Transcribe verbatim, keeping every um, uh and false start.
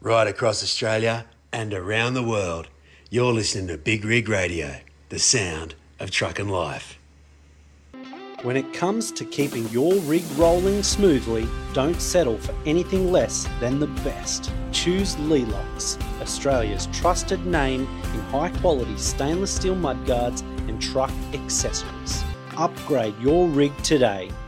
right across Australia and around the world. You're listening to Big Rig Radio, the sound of trucking life. When it comes to keeping your rig rolling smoothly, don't settle for anything less than the best. Choose Lelox, Australia's trusted name in high-quality stainless steel mudguards and truck accessories. Upgrade your rig today